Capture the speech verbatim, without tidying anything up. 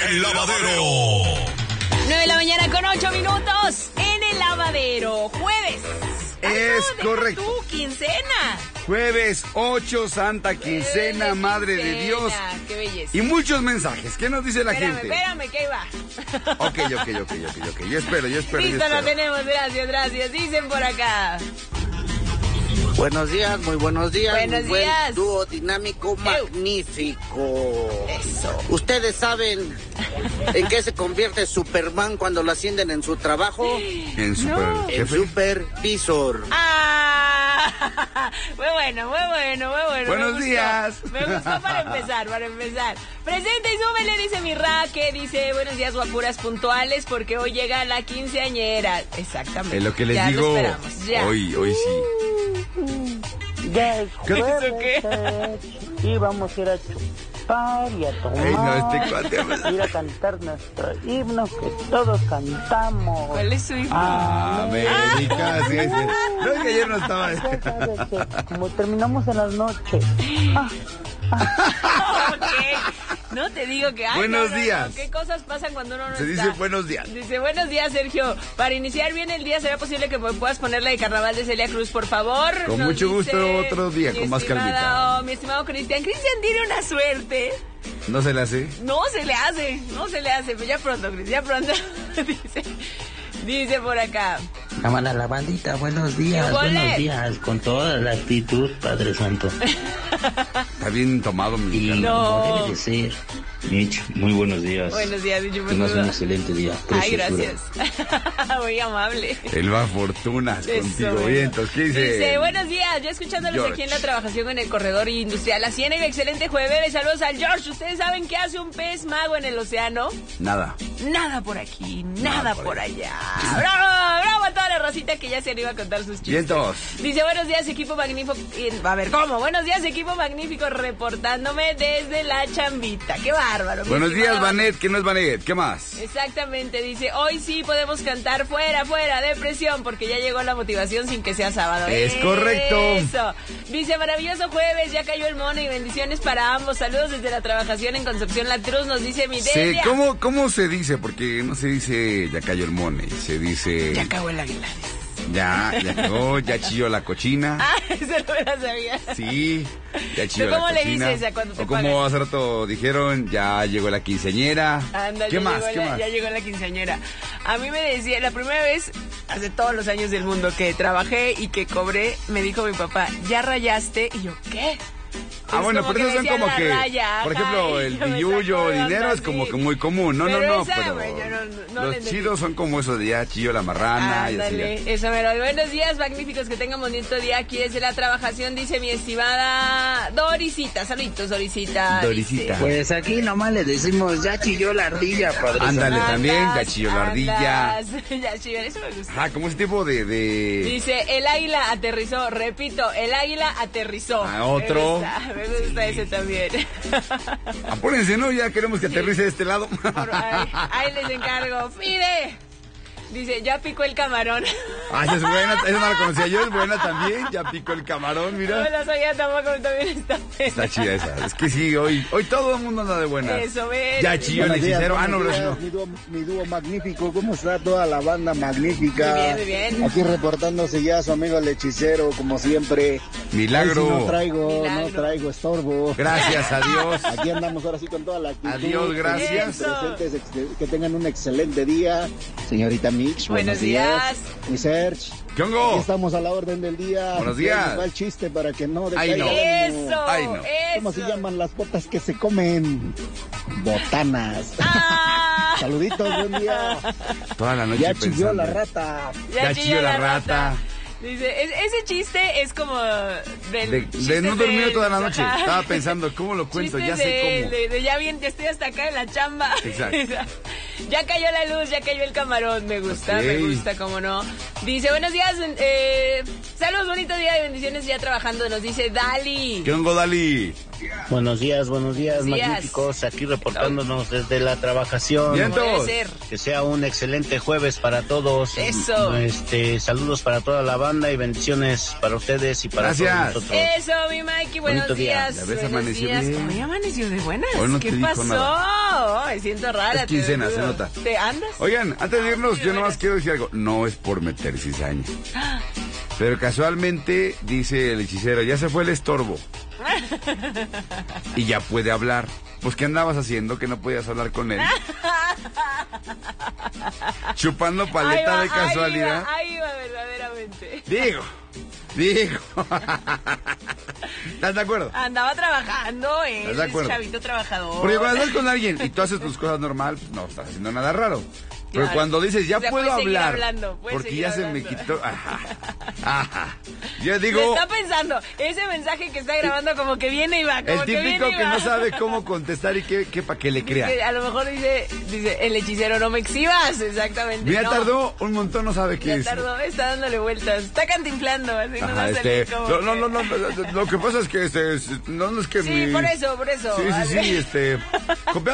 El Lavadero. nueve de la mañana con ocho minutos en El Lavadero. Jueves. Es Ay, no, correcto. Tú, quincena. Jueves ocho, Santa Quincena, Jueves, Madre de quincena, Dios. Qué belleza. Y muchos mensajes. ¿Qué nos dice la espérame, gente? espérame, que ahí va. Ok, ok, ok, ok, ok. Yo espero, yo espero, yo Listo, espero. lo tenemos. Gracias, gracias. Dicen por acá. Buenos días, muy buenos días. Buenos muy días. Buen dúo dinámico magnífico. Eso. ¿Ustedes saben en qué se convierte Superman cuando lo ascienden en su trabajo? En super No. En jefe. supervisor. Ah, muy bueno, muy bueno, muy bueno. Buenos me gustó. días. Me gustó para empezar, para empezar. Presente y súbele, dice mi Raque, dice buenos días guapuras puntuales porque hoy llega la quinceañera. Exactamente. Es lo que les ya digo. Lo esperamos, ya. Hoy, hoy sí. Ya es ¿Qué? jueves, ¿Eso qué? Serge, y vamos a ir a chupar y a tomar, Ay, no, este cuate. ir a cantar nuestro himno que todos cantamos. ¿Cuál es su hijo? América, sí, sí. No, es que ayer no estaba. Ya sabes que como terminamos en las noches. Ah, Ok. No te digo que... Ay, Buenos no, no, días. no, ¿qué cosas pasan cuando uno no Se está? dice buenos días. Dice, buenos días, Sergio. Para iniciar bien el día, ¿será posible que me puedas poner la de Carnaval de Celia Cruz, por favor? Con Nos mucho gusto, dice otro día, mi con más estimada- calmita. oh, mi estimado Cristian. Cristian tiene una suerte. ¿No se la hace? No se le hace, no se le hace. Pero ya pronto, Cristian, ya pronto. dice, dice por acá. Cámara la bandita, buenos días, ¡Qué buenos bolet! días, con toda la actitud, Padre Santo. Está bien tomado, mi Y Carlos. No. como debe de ser. Mitch, muy buenos días. Buenos días, dicho Tengas un Menudo. excelente día. Ay, Preciosura. gracias. Muy amable. Él va a fortunas Eso, contigo. bueno. Bien, entonces, ¿qué dice? Dice, buenos días, yo escuchándolos George. aquí en la trabajación en el corredor industrial La Ciénaga, excelente jueves, saludos al George. ¿Ustedes saben qué hace un pez mago en el océano? Nada. Nada por aquí, nada, Nada por, por allá. ¡Bravo! ¡Bravo a toda la racita que ya se le iba a contar sus chistes! Vientos. Dice, buenos días, equipo magnífico. y- A ver, ¿cómo? Buenos días, equipo magnífico, reportándome desde la chambita. ¡Qué bárbaro! mi Buenos estimada días, Vanet. ¿Qué no es Vanet? ¿Qué más? Exactamente, dice, hoy sí podemos cantar fuera, fuera, depresión, porque ya llegó la motivación sin que sea sábado. Es correcto. Eso. Dice, maravilloso jueves, ya cayó el mono y bendiciones para ambos. Saludos desde la trabajación en Concepción La Cruz, nos dice mi Sí, Delia. ¿cómo, ¿Cómo se dice? Porque no se dice ya cayó el money, se dice Ya cagó el águila. ya, ya cagó, ya chilló la cochina. Ah, eso no me la sabía. Sí, ya chilló ¿Tú la cómo le cochina. dices a cuando te O como pagan? hace rato dijeron, ya llegó la quinceañera. Anda, ¿Qué ya más? llegó ¿Qué la, más? Ya llegó la quinceañera. A mí me decía, la primera vez, hace todos los años del mundo, que trabajé y que cobré, me dijo mi papá, ¿ya rayaste? Y yo, ¿qué? Ah, Es bueno, como pero que esos me son decían como la que, raya, por ajá, ejemplo, y el yo me billullo, sacó de dinero onda, es como sí. que muy común. No, Pero no, no, esa, pero güey, yo no- no le los entendí. chidos son como eso de ya chilló la marrana y así. Ándale, eso mero. Buenos días, magníficos, que tengan bonito día aquí desde la trabajación, dice mi estimada Dorisita. Saluditos, Dorisita. Dorisita. dice. Pues aquí nomás le decimos, ya chilló la ardilla, Padre Ándale, Santo. también, Andas, ya chilló la ardilla. andas. Ya chilló, eso me gusta. Ajá, como ese tipo de... de... Dice, el águila aterrizó, repito, el águila aterrizó. Ah, otro. Me gusta, me gusta ese también. Apúrense, ¿no? Ya queremos que aterrice de este lado. Por ahí, ahí les encargo. Fide. Dice, ya picó el camarón. Ah, esa es buena, esa no la conocía yo, es buena también. Ya picó el camarón, No me mira. la sabía tampoco, también está buena. Está chida esa. Es que sí, hoy, hoy todo el mundo anda de buena. Eso, ven. Ya chilló el Buenos días, hechicero. Ah, no, buenos pero días, no. mi, dúo, mi dúo magnífico, ¿cómo está toda la banda magnífica? Muy bien, muy bien. Aquí reportándose ya su amigo el hechicero, como siempre. Milagro. Hoy sí no traigo, Milagro. no traigo estorbo. Gracias a Dios. Aquí andamos ahora sí con toda la actitud. Adiós, gracias. Eso. Presentes, ex- que tengan un excelente día. Señorita Mix, Buenos buenos, días. Mi Serge. ¿Qué Aquí hongo? estamos a la orden del día. Buenos Ya días. nos va el chiste para que no Ay, decaiga no. el ánimo. Eso, Ay, no. eso. ¿Cómo se llaman las botas que se comen? Botanas. Ah, Saluditos, buen día. Toda la noche Ya chilló pensando. la rata. Ya chilló la rata. Dice, es- ese chiste es como del De, chiste de no dormir del- toda la noche. Ajá. Estaba pensando, ¿cómo lo cuento? Chistes Ya sé de, cómo. De, de ya bien, ya estoy hasta acá en la chamba. Exacto. Ya cayó la luz, ya cayó el camarón. Me gusta, Ok. me gusta, cómo no. Dice, buenos días, eh, saludos, bonito día de bendiciones, ya trabajando. Nos dice Dali. ¿Qué hongo, Dali? Buenos días, buenos días, Buenos días. magníficos. Aquí reportándonos desde la trabajación. Bien. Como debe Vientos. ser. Que sea un excelente jueves para todos. Eso. Este, saludos para toda la banda y bendiciones para ustedes y para Gracias. todos nosotros. Eso, mi Mikey, buenos Bonito día. días. Ya ves, buenos amaneció días. bien. Hoy amaneció de buenas. Hoy no ¿Qué te dijo pasó? nada. Me siento rara. Es quincena, te se digo. nota. ¿Te andas? Oigan, antes de irnos, Sí, yo de nomás veras. quiero decir algo. No es por meter cizaña. Pero casualmente, dice el hechicero, ya se fue el estorbo. Y ya puede hablar. Pues, ¿qué andabas haciendo que no podías hablar con él? Chupando paleta Ahí va, de casualidad. Ahí va, ahí va verdaderamente. Digo, digo. ¿Estás de acuerdo? Andaba trabajando, él ¿Estás de es acuerdo? chavito trabajador. Porque cuando estás con alguien y tú haces tus cosas normal, pues, no estás haciendo nada raro. Pero Claro. cuando dices, ya O sea, puedo puedes seguir hablar, hablando, puedes porque seguir ya se me hablando. quitó. Ajá, ajá. Yo digo, Lo está pensando, ese mensaje que está grabando como que viene y va, como el que viene típico y que va. no sabe cómo contestar y que, que para que le crea. Dice, a lo mejor dice, dice, el hechicero, no me exhibas, exactamente. Mira, no. tardó un montón, no sabe qué Ya es. tardó, está dándole vueltas, está cantinflando, así no va Ajá, a este, salir como no, no, que- no, no, lo que pasa es que este, es- no, no es que Sí, mi- por eso, por eso. Sí, sí, vale. sí, este,